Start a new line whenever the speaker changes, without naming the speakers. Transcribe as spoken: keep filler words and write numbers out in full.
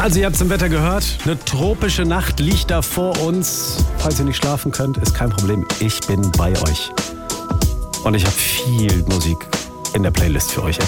Also ihr habt es im Wetter gehört, eine tropische Nacht liegt da vor uns. Falls ihr nicht schlafen könnt, ist kein Problem. Ich bin bei euch. Und ich habe viel Musik in der Playlist für euch.